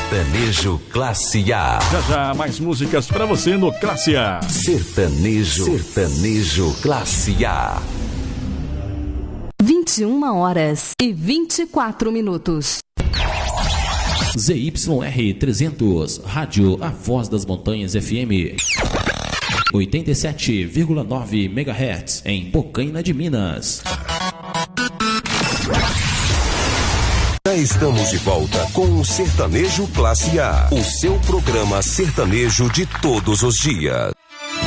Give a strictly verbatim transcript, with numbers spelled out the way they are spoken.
Sertanejo Classe A. Já já mais músicas pra você no Classe A. Sertanejo, Sertanejo Classe A. vinte e uma horas e vinte e quatro minutos. Z Y R trezentos, Rádio A Voz das Montanhas F M. oitenta e sete vírgula nove megahertz em Bocaina de Minas. Já estamos de volta com o Sertanejo Classe A, o seu programa sertanejo de todos os dias.